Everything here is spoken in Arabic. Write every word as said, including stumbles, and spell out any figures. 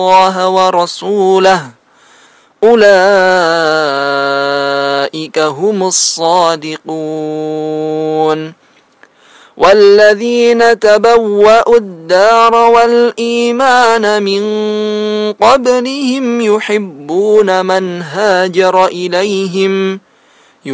الله ورسوله أولئك هم الصادقون والذين تبوأوا الدار والإيمان من قبلهم يحبون من هاجر إليهم